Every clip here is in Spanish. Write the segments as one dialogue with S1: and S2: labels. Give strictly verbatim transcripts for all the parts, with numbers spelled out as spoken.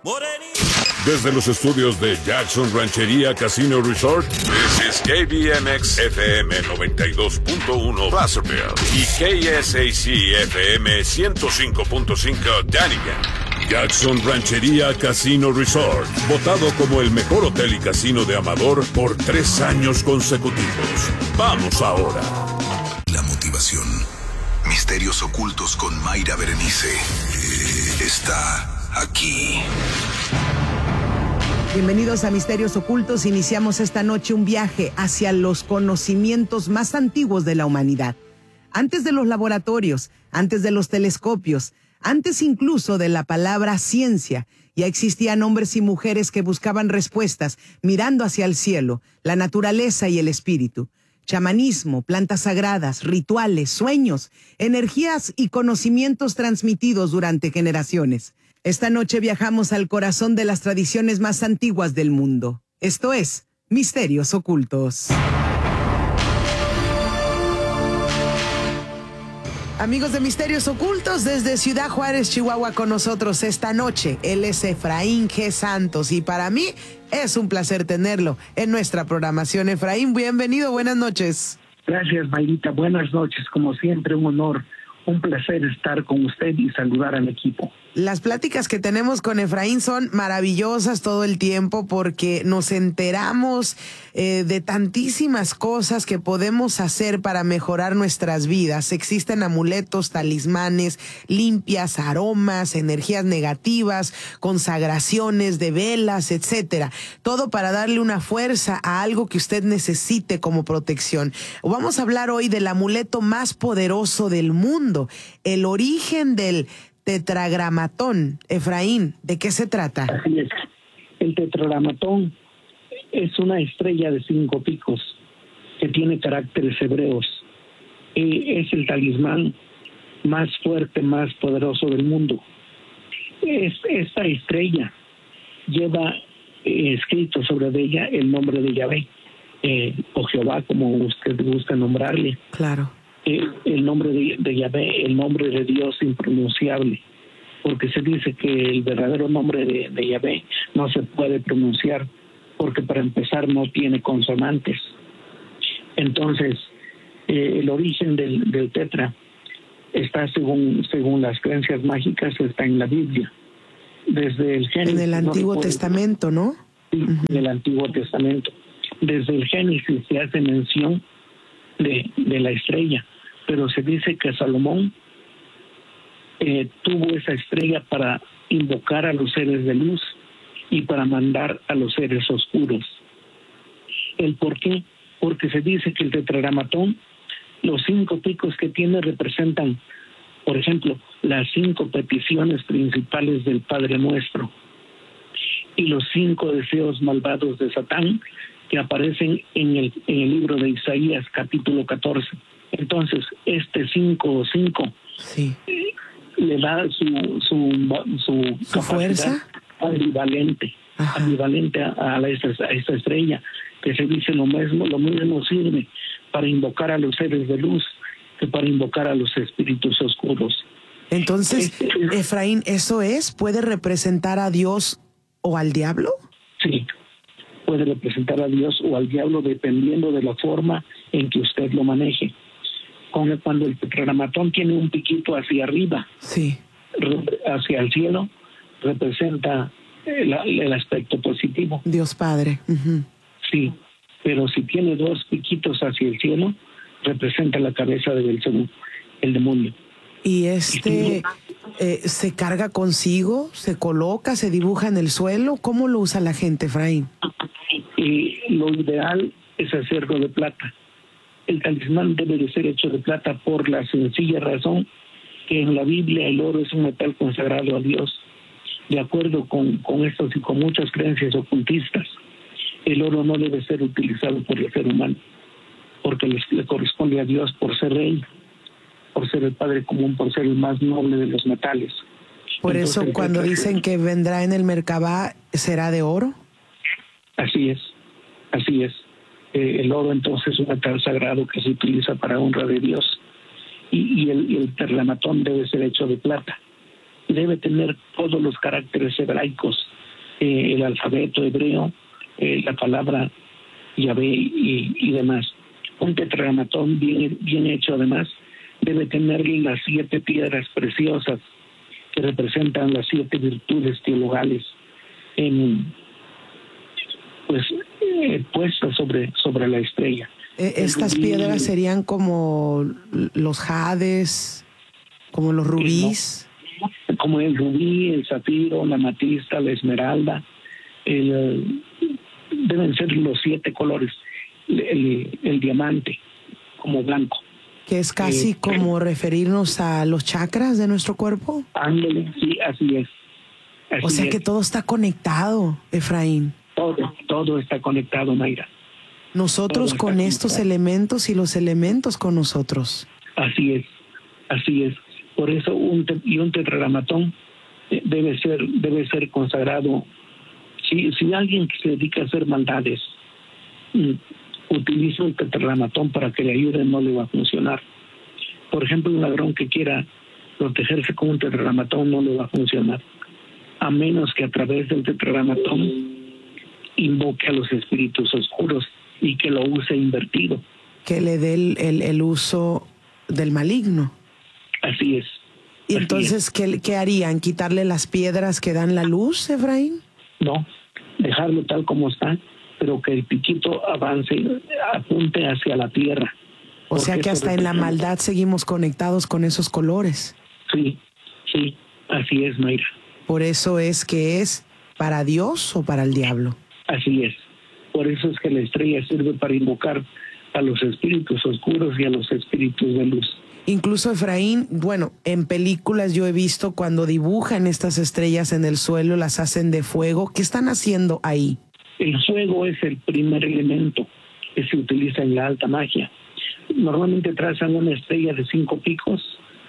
S1: Desde los estudios de Jackson Ranchería Casino Resort, this is K B M X F M noventa y dos punto uno Placerville y K S A C F M ciento cinco punto cinco Dunnigan. Jackson Ranchería Casino Resort, votado como el mejor hotel y casino de Amador por tres años consecutivos. Vamos ahora.
S2: La motivación. Misterios ocultos con Mayra Berenice. Eh, está aquí.
S3: Bienvenidos a Misterios Ocultos. Iniciamos esta noche un viaje hacia los conocimientos más antiguos de la humanidad. Antes de los laboratorios, antes de los telescopios, antes incluso de la palabra ciencia, ya existían hombres y mujeres que buscaban respuestas mirando hacia el cielo, la naturaleza y el espíritu. Chamanismo, plantas sagradas, rituales, sueños, energías y conocimientos transmitidos durante generaciones. Esta noche viajamos al corazón de las tradiciones más antiguas del mundo. Esto es Misterios Ocultos. Amigos de Misterios Ocultos, desde Ciudad Juárez, Chihuahua, con nosotros esta noche, él es Efraín G. Santos, y para mí es un placer tenerlo en nuestra programación. Efraín, bienvenido, buenas noches.
S4: Gracias, Mayrita, buenas noches, como siempre un honor, un placer estar con usted y saludar al equipo.
S3: Las pláticas que tenemos con Efraín son maravillosas todo el tiempo porque nos enteramos eh, de tantísimas cosas que podemos hacer para mejorar nuestras vidas. Existen amuletos, talismanes, limpias, aromas, energías negativas, consagraciones de velas, etcétera. Todo para darle una fuerza a algo que usted necesite como protección. Vamos a hablar hoy del amuleto más poderoso del mundo, el origen del tetragramatón. Efraín, ¿de qué se trata?
S4: Así es. El tetragramatón es una estrella de cinco picos que tiene caracteres hebreos. Eh, es el talismán más fuerte, más poderoso del mundo. Es, esta estrella lleva eh, escrito sobre ella el nombre de Yahvé, eh, o Jehová, como usted gusta nombrarle.
S3: Claro.
S4: El nombre de, de Yahvé, el nombre de Dios impronunciable, porque se dice que el verdadero nombre de, de Yahvé no se puede pronunciar, porque para empezar no tiene consonantes. Entonces, eh, el origen del, del tetra está, según, según las creencias mágicas, está en la Biblia. Desde el Génesis.
S3: En el Antiguo
S4: no
S3: Testamento, ¿no?
S4: Sí, uh-huh. En el Antiguo Testamento. Desde el Génesis se hace mención de, de la estrella, pero se dice que Salomón eh, tuvo esa estrella para invocar a los seres de luz y para mandar a los seres oscuros. ¿El por qué? Porque se dice que el tetragramatón, los cinco picos que tiene representan, por ejemplo, las cinco peticiones principales del Padre Nuestro y los cinco deseos malvados de Satán que aparecen en el, en el libro de Isaías, capítulo catorce. Entonces, este cinco cinco
S3: sí.
S4: le da su su, su,
S3: ¿Su fuerza
S4: ambivalente, Ajá. ambivalente a, a, la, a esta estrella, que se dice lo mismo, lo mismo sirve para invocar a los seres de luz que para invocar a los espíritus oscuros.
S3: Entonces,
S4: este,
S3: Efraín, ¿eso es? ¿Puede representar a Dios o al diablo?
S4: Sí. Puede representar a Dios o al diablo dependiendo de la forma en que usted lo maneje. Cuando el tetragramatón tiene un piquito hacia arriba,
S3: sí.
S4: hacia el cielo, representa el, el aspecto positivo.
S3: Dios Padre. Uh-huh.
S4: Sí, pero si tiene dos piquitos hacia el cielo, representa la cabeza de Belcebú, el demonio.
S3: ¿Y este eh, se carga consigo, se coloca, se dibuja en el suelo? ¿Cómo lo usa la gente, Efraín?
S4: Y lo ideal es hacerlo de plata. El talismán debe de ser hecho de plata por la sencilla razón que en la Biblia el oro es un metal consagrado a Dios. De acuerdo con, con estas y con muchas creencias ocultistas, el oro no debe ser utilizado por el ser humano, porque le, le corresponde a Dios por ser rey, por ser el Padre común, por ser el más noble de los metales.
S3: Por Entonces, eso cuando dicen que vendrá en el Merkabá, ¿será de oro?
S4: Así es, así es. Eh, el oro entonces es un metal sagrado que se utiliza para honra de Dios, y, y el, y el tetragramatón debe ser hecho de plata. debe tener todos los caracteres hebraicos, eh, el alfabeto hebreo, eh, la palabra Yahvé y, y demás. Un tetragramatón bien, bien hecho además debe tener las siete piedras preciosas que representan las siete virtudes teologales en, pues eh, puestas sobre, sobre la estrella.
S3: Eh, estas
S4: rubí,
S3: piedras serían como los jades, como los rubíes.
S4: No, como el rubí, el zafiro, la amatista, la esmeralda, el, deben ser los siete colores, el, el, el diamante como blanco.
S3: Que es casi eh, como referirnos a los chakras de nuestro cuerpo.
S4: Ándale, sí, así es. Así
S3: o sea
S4: es.
S3: que todo está conectado, Efraín.
S4: Todo, todo está conectado, Mayra.
S3: Nosotros
S4: todo
S3: con estos conectado. elementos y los elementos con nosotros.
S4: Así es, así es. Por eso un te, y un tetragramatón debe ser debe ser consagrado. Si si alguien que se dedica a hacer maldades mm, utiliza un tetragramatón para que le ayude, no le va a funcionar. Por ejemplo, un ladrón que quiera protegerse con un tetragramatón no le va a funcionar, a menos que a través del tetragramatón invoque a los espíritus oscuros y que lo use invertido.
S3: Que le dé el, el, el uso del maligno.
S4: Así es.
S3: ¿Y
S4: así
S3: entonces
S4: es.
S3: ¿qué, qué harían? ¿Quitarle las piedras que dan la luz, Efraín?
S4: No, dejarlo tal como está, pero que el piquito avance, apunte hacia la tierra.
S3: O sea que hasta en la maldad seguimos conectados con esos colores.
S4: Sí, sí, así es, Mayra.
S3: Por eso es que es para Dios o para el diablo.
S4: Así es. Por eso es que la estrella sirve para invocar a los espíritus oscuros y a los espíritus de luz.
S3: Incluso, Efraín, bueno, en películas yo he visto cuando dibujan estas estrellas en el suelo, las hacen de fuego. ¿Qué están haciendo ahí?
S4: El fuego es el primer elemento que se utiliza en la alta magia. Normalmente trazan una estrella de cinco picos,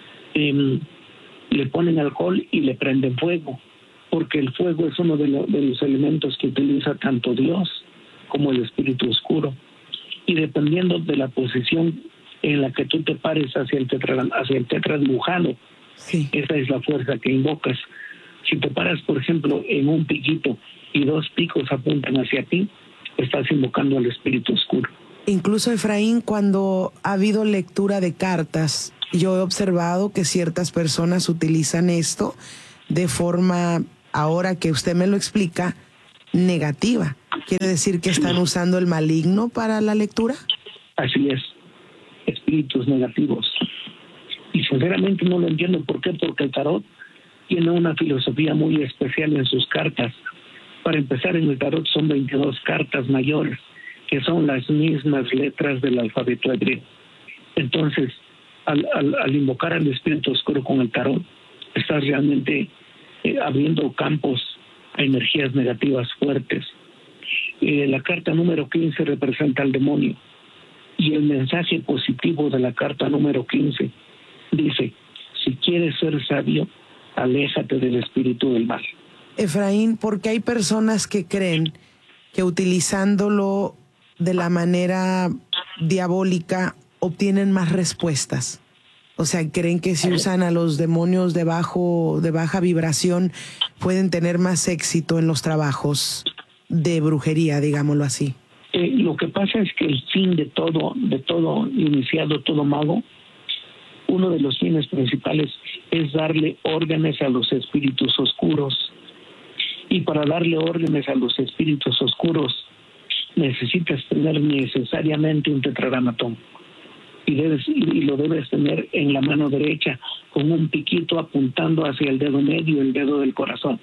S4: eh, le ponen alcohol y le prenden fuego, porque el fuego es uno de, lo, de los elementos que utiliza tanto Dios como el espíritu oscuro. Y dependiendo de la posición en la que tú te pares hacia el tetra, hacia el tetra dibujado,
S3: sí.
S4: Esa es la fuerza que invocas. Si te paras, por ejemplo, en un piquito y dos picos apuntan hacia ti, estás invocando al espíritu oscuro.
S3: Incluso, Efraín, cuando ha habido lectura de cartas, yo he observado que ciertas personas utilizan esto de forma, ahora que usted me lo explica, negativa. ¿Quiere decir que están usando el maligno para la lectura?
S4: Así es, espíritus negativos. Y sinceramente no lo entiendo. ¿Por qué? Porque el tarot tiene una filosofía muy especial en sus cartas. Para empezar, en el tarot son veintidós cartas mayores, que son las mismas letras del alfabeto hebreo. Entonces, al, al, al invocar al espíritu oscuro con el tarot, estás realmente eh, abriendo campos a energías negativas fuertes. Eh, la carta número quince representa al demonio, y el mensaje positivo de la carta número quince dice: si quieres ser sabio, aléjate del espíritu del mal.
S3: Efraín, porque hay personas que creen que utilizándolo de la manera diabólica obtienen más respuestas. O sea, creen que si usan a los demonios de bajo, de baja vibración, pueden tener más éxito en los trabajos de brujería, digámoslo así.
S4: Eh, lo que pasa es que el fin de todo, de todo iniciado, todo mago, uno de los fines principales es darle órdenes a los espíritus oscuros. Y para darle órdenes a los espíritus oscuros necesitas tener necesariamente un tetragramatón. Y, debes, y lo debes tener en la mano derecha, con un piquito apuntando hacia el dedo medio, el dedo del corazón.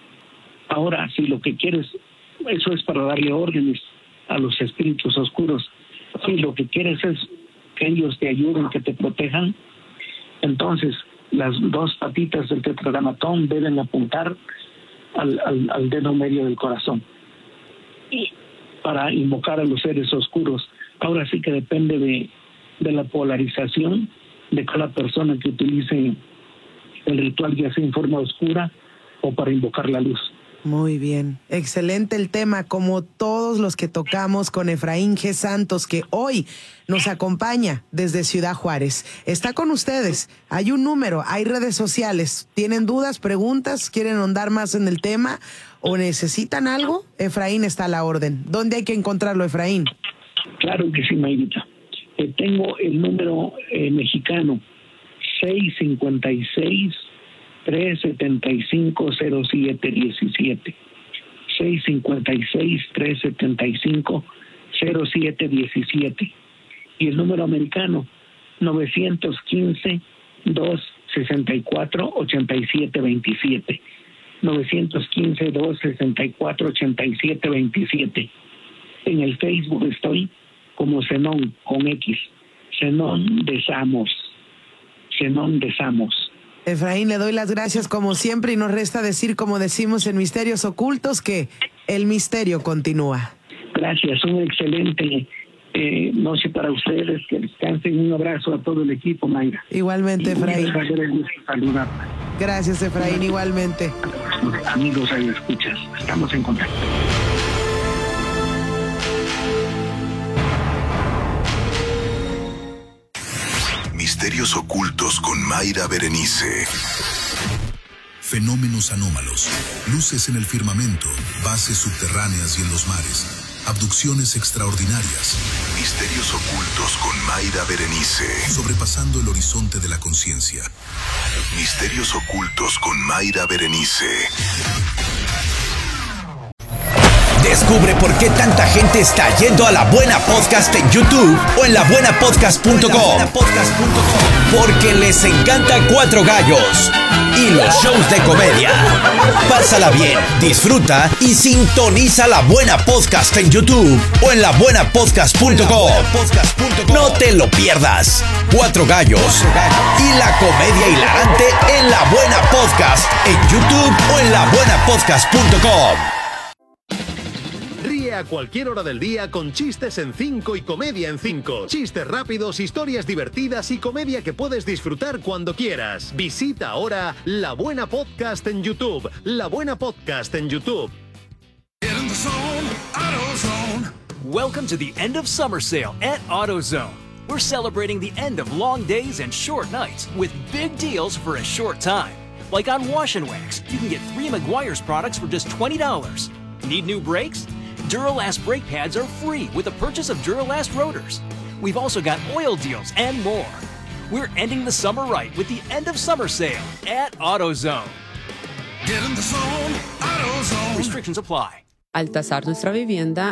S4: Ahora, si lo que quieres, eso es para darle órdenes a los espíritus oscuros. Si lo que quieres es que ellos te ayuden, que te protejan, entonces las dos patitas del tetragramatón deben apuntar al, al, al dedo medio del corazón, y para invocar a los seres oscuros. Ahora sí que depende de, de la polarización de cada persona que utilice el ritual, ya sea en forma oscura o para invocar la luz.
S3: Muy bien, excelente el tema, como todos los que tocamos con Efraín G. Santos, que hoy nos acompaña desde Ciudad Juárez. Está con ustedes, hay un número, hay redes sociales. ¿Tienen dudas, preguntas, quieren ahondar más en el tema o necesitan algo? Efraín está a la orden. ¿Dónde hay que encontrarlo, Efraín?
S4: Claro que sí, Mayrita. Eh, tengo el número eh, mexicano seis cinco seis, tres siete cinco, cero siete uno siete. seis cinco seis, tres siete cinco, cero siete uno siete. Y el número americano nueve uno cinco, dos seis cuatro, ocho siete dos siete. nueve uno cinco, dos seis cuatro, ocho siete dos siete. En el Facebook estoy como Zenón con X. Zenón de Samos. Zenón de Samos.
S3: Efraín, le doy las gracias como siempre y nos resta decir, como decimos en Misterios Ocultos, que el misterio continúa.
S4: Gracias, una excelente eh, noche para ustedes, que descansen. Un abrazo a todo el equipo, Mayra.
S3: Igualmente, Efraín.
S4: Saludarla.
S3: Gracias, Efraín, igualmente.
S4: Amigos, ahí escuchas, estamos en contacto.
S2: Misterios ocultos con Mayra Berenice. Fenómenos anómalos, luces en el firmamento, bases subterráneas y en los mares, abducciones extraordinarias. Misterios ocultos con Mayra Berenice. Sobrepasando el horizonte de la conciencia. Misterios ocultos con Mayra Berenice.
S5: Descubre por qué tanta gente está yendo a La Buena Podcast en YouTube o en la buena podcast punto com. Porque les encanta Cuatro Gallos y los shows de comedia. Pásala bien, disfruta y sintoniza La Buena Podcast en YouTube o en la buena podcast punto com. No te lo pierdas. Cuatro Gallos y la comedia hilarante en La Buena Podcast en YouTube o en la buena podcast punto com.
S6: A cualquier hora del día con chistes en cinco y comedia en cinco. Chistes rápidos, historias divertidas y comedia que puedes disfrutar cuando quieras. Visita ahora La Buena Podcast en YouTube. La Buena Podcast en YouTube.
S7: Welcome to the end of summer sale at AutoZone. We're celebrating the end of long days and short nights with big deals for a short time. Like on Wash and Wax, you can get three Meguiar's products for just twenty dollars. Need new brakes? Duralast brake pads are free with the purchase of Duralast rotors. We've also got oil deals and more. We're ending the summer right with the end of summer sale at AutoZone.
S8: Get in the zone, AutoZone.
S7: Restrictions apply.
S9: Al tasar nuestra vivienda,